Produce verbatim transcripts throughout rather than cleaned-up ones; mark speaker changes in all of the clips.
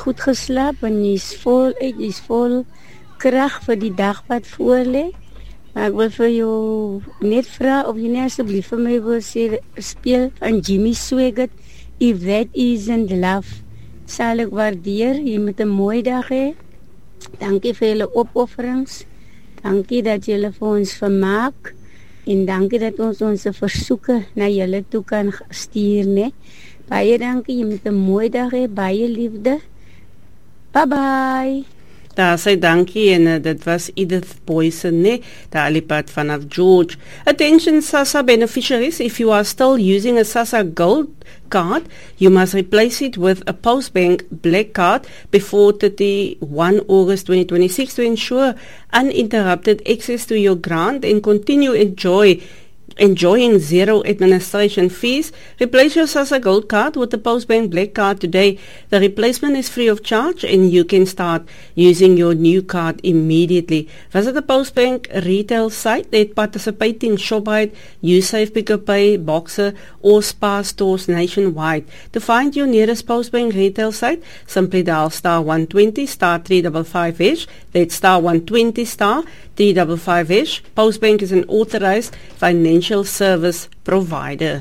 Speaker 1: goed geslaap en jy's vol uit, jy's vol krag vir die dag wat voor lê. Maar ek wil vir jou net vra of jy nie asseblief vir my wil sê, speel van Jimmy Swaggart, If That Isn't Love. Sal ek waardeer, jy moet 'n mooi dag hê. Dankie vir julle opofferings. Dankie dat julle vir ons vermaak. En dankie dat ons ons versoeke na julle toe kan stuur, né? Baie dankie, jy moet 'n mooi dag hê, baie liefde. Bye bye.
Speaker 2: Daar sê dankie en uh, dit was Edith Boysen, ne? Daar alipad vanaf George. Attention SASSA beneficiaries, if you are still using a SASSA Gold card, you must replace it with a Postbank Black card before thirty-first of August twenty twenty-six to ensure uninterrupted access to your grant and continue enjoy enjoying zero administration fees. Replace your SASSA Gold card with the Postbank Black card today. The replacement is free of charge and you can start using your new card immediately. Visit the Postbank retail site at participating ShopRite, USafe, Pick n Pay, Boxer or Spar stores nationwide. To find your nearest Postbank retail site, simply dial star one twenty star three five five hash. That's star one twenty star three five five hash. Postbank is an authorized financial service provider.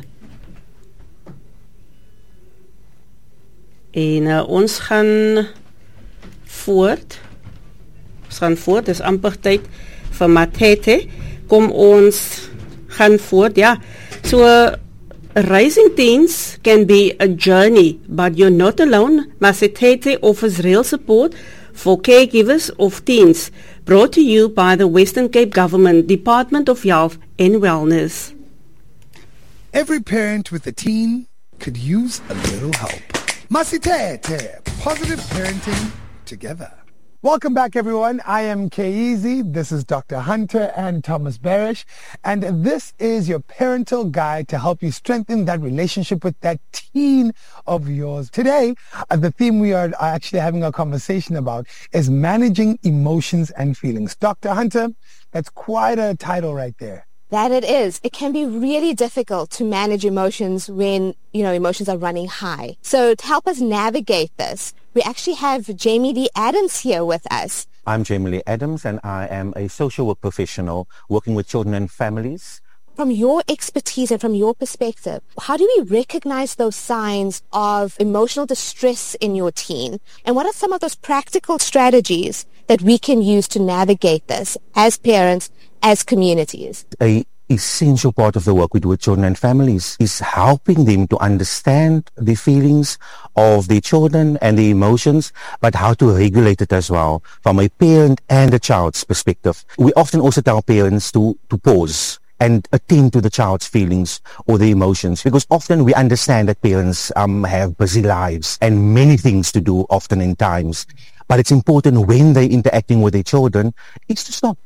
Speaker 2: En uh, ons gaan voort. Ons gaan voort, dis amper tyd vir Matete. Kom ons gaan voort, ja. So, raising teens can be a journey, but you're not alone. Matete offers real support for caregivers of teens. Brought to you by the Western Cape Government Department of Health and Wellness.
Speaker 3: Every parent with a teen could use a little help. Masitete, positive parenting together. Welcome back, everyone. I am K-Easy. This is Doctor Hunter and Thomas Barish. And this is your parental guide to help you strengthen that relationship with that teen of yours. Today, uh, the theme we are actually having a conversation about is managing emotions and feelings. Doctor Hunter, that's quite a title right there.
Speaker 4: That it is. It can be really difficult to manage emotions when, you know, emotions are running high. So to help us navigate this, we actually have Jamie Lee Adams here with us.
Speaker 5: I'm Jamie Lee Adams and I am a social work professional working with children and families.
Speaker 4: From your expertise and from your perspective, how do we recognize those signs of emotional distress in your teen? And what are some of those practical strategies that we can use to navigate this as parents, as communities?
Speaker 5: A essential part of the work we do with children and families is helping them to understand the feelings of their children and the emotions, but how to regulate it as well from a parent and a child's perspective. We often also tell parents to, to pause and attend to the child's feelings or the emotions, because often we understand that parents um, have busy lives and many things to do often in times. But it's important when they're interacting with their children is to stop.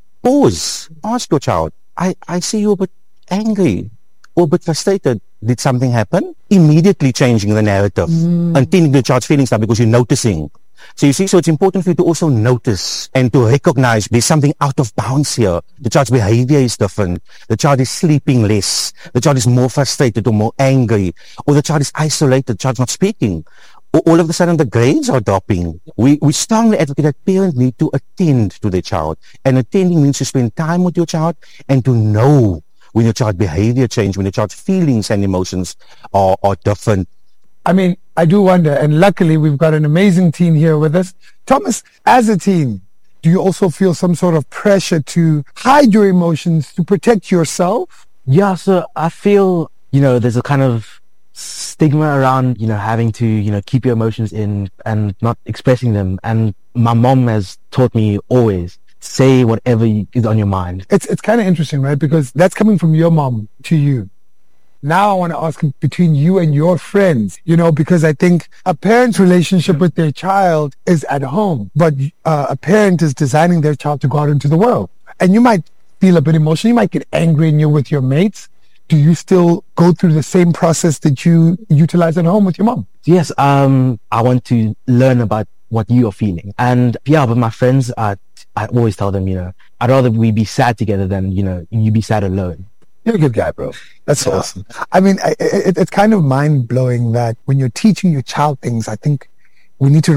Speaker 5: Pause. Ask your child, I, I see you a bit angry or a bit frustrated. Did something happen? Immediately changing the narrative mm. and tending to the child's feelings now because you're noticing. So you see, so it's important for you to also notice and to recognize there's something out of bounds here. The child's behavior is different. The child is sleeping less. The child is more frustrated or more angry. Or the child is isolated. The child's not speaking. Or all of a sudden the grades are dropping. We, we strongly advocate that parents need to attend to their child. And attending means to spend time with your child and to know when your child's behavior changes, when your child's feelings and emotions are, are different.
Speaker 3: I mean, I do wonder, and luckily we've got an amazing team here with us. Thomas, as a teen, do you also feel some sort of pressure to hide your emotions, to protect yourself?
Speaker 6: Yeah, so I feel, you know, there's a kind of stigma around, you know, having to, you know, keep your emotions in and not expressing them. And my mom has taught me always, say whatever is on your mind.
Speaker 3: It's, it's kind of interesting, right? Because that's coming from your mom to you. Now I want to ask between you and your friends, you know, because I think a parent's relationship with their child is at home, but uh, a parent is designing their child to go out into the world. And you might feel a bit emotional. You might get angry and you're with your mates. Do you still go through the same process that you utilize at home with your mom?
Speaker 6: Yes, um, I want to learn about what you are feeling. And yeah, with my friends, I, I always tell them, you know, I'd rather we be sad together than, you know, you be sad alone.
Speaker 3: You're a good guy, bro. That's yeah. awesome. I mean, I, it, it's kind of mind-blowing that when you're teaching your child things, I think we need to